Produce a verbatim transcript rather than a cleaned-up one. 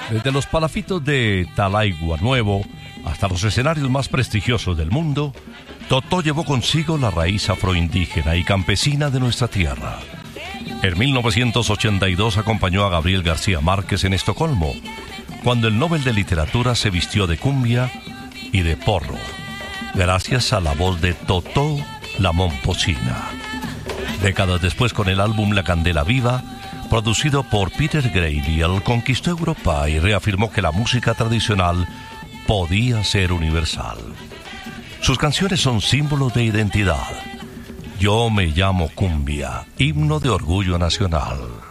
Desde los palafitos de Talaigua Nuevo hasta los escenarios más prestigiosos del mundo, Totó llevó consigo la raíz afroindígena y campesina de nuestra tierra. En mil novecientos ochenta y dos acompañó a Gabriel García Márquez en Estocolmo, cuando el Nobel de Literatura se vistió de cumbia y de porro, gracias a la voz de Totó la Momposina. Décadas después, con el álbum La Candela Viva, producido por Peter Grady, él conquistó Europa y reafirmó que la música tradicional podía ser universal. Sus canciones son símbolos de identidad. Yo me llamo cumbia, himno de orgullo nacional.